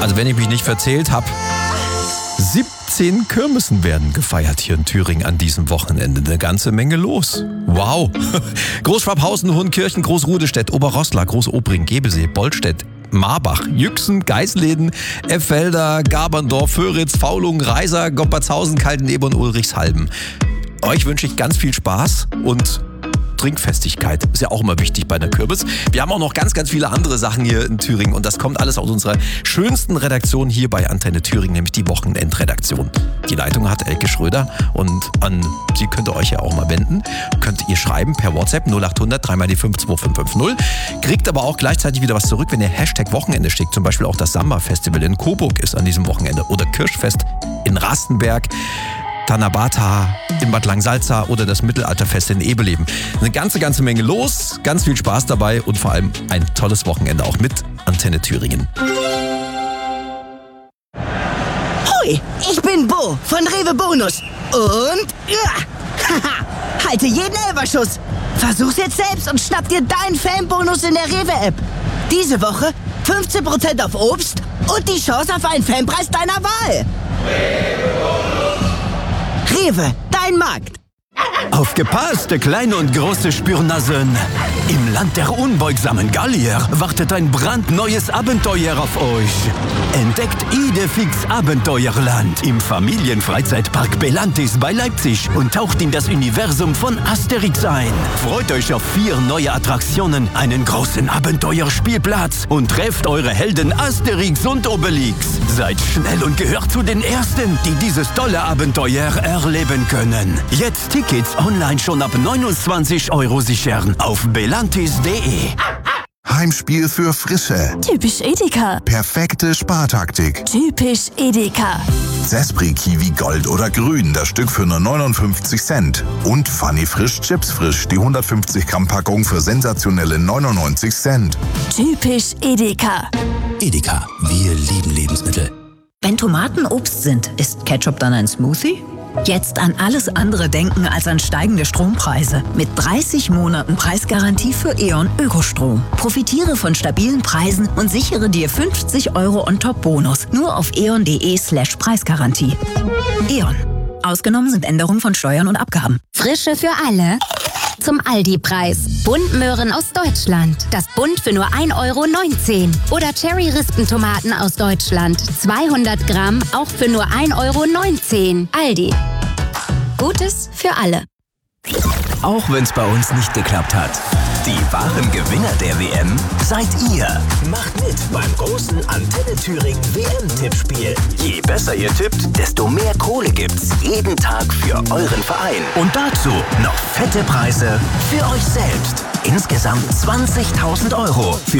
Also wenn ich mich nicht verzählt habe, 17 Kirmessen werden gefeiert hier in Thüringen an diesem Wochenende. Eine ganze Menge los. Wow. Großschwabhausen, Hohenkirchen, Großrudestedt, Oberroßla, Großobring, Gebesee, Bollstedt, Marbach, Yüchsen, Geisleden, Effelder, Gaberndorf, Föritz, Faulungen, Reiser, Gompertshausen, Kaltenebe und Ulrichshalben. Euch wünsche ich ganz viel Spaß und Trinkfestigkeit. Ist ja auch immer wichtig bei einer Kürbis. Wir haben auch noch ganz, ganz viele andere Sachen hier in Thüringen und das kommt alles aus unserer schönsten Redaktion hier bei Antenne Thüringen, nämlich die Wochenendredaktion. Die Leitung hat Elke Schröder und an sie könnt ihr euch ja auch mal wenden. Könnt ihr schreiben per WhatsApp 0800 3 die 52550. Kriegt aber auch gleichzeitig wieder was zurück, wenn ihr Hashtag Wochenende schickt. Zum Beispiel auch das Samba-Festival in Coburg ist an diesem Wochenende oder Kirschfest in Rastenberg. Tanabata in Bad Langsalza oder das Mittelalterfest in Ebeleben. Eine ganze Menge los, ganz viel Spaß dabei und vor allem ein tolles Wochenende auch mit Antenne Thüringen. Hoi, ich bin Bo von Rewe Bonus und halte jeden Elferschuss. Versuch's jetzt selbst und schnapp dir deinen Fanbonus in der Rewe-App. Diese Woche 15% auf Obst und die Chance auf einen Fanpreis deiner Wahl. Rewe, dein Markt. Aufgepasst, kleine und große Spürnasen. Im Land der unbeugsamen Gallier wartet ein brandneues Abenteuer auf euch. Entdeckt Idefix Abenteuerland im Familienfreizeitpark Belantis bei Leipzig und taucht in das Universum von Asterix ein. Freut euch auf 4 neue Attraktionen, einen großen Abenteuerspielplatz und trefft eure Helden Asterix und Obelix. Seid schnell und gehört zu den Ersten, die dieses tolle Abenteuer erleben können. Jetzt Tickets online schon ab 29 € sichern auf belantis.de. Heimspiel für Frische. Typisch Edeka. Perfekte Spartaktik. Typisch Edeka. Zespri Kiwi Gold oder Grün, das Stück für nur 59 Cent. Und Funny Frisch Chips Frisch, die 150 Gramm Packung für sensationelle 99 Cent. Typisch Edeka. Edeka, wir lieben Lebensmittel. Wenn Tomaten Obst sind, ist Ketchup dann ein Smoothie? Jetzt an alles andere denken als an steigende Strompreise. Mit 30 Monaten Preisgarantie für E.ON Ökostrom. Profitiere von stabilen Preisen und sichere dir 50 € on top Bonus. Nur auf eon.de/Preisgarantie. E.ON. Ausgenommen sind Änderungen von Steuern und Abgaben. Frische für alle. Zum Aldi-Preis. Buntmöhren aus Deutschland. Das Bunt für nur 1,19 €. Oder Cherry-Rispentomaten aus Deutschland. 200 Gramm, auch für nur 1,19 €. Aldi. Gutes für alle. Auch wenn es bei uns nicht geklappt hat. Die wahren Gewinner der WM seid ihr. Macht mit beim großen Antenne Thüringen WM-Tippspiel. Je besser ihr tippt, desto mehr Kohle gibt's jeden Tag für euren Verein. Und dazu noch fette Preise für euch selbst. Insgesamt 20.000 € für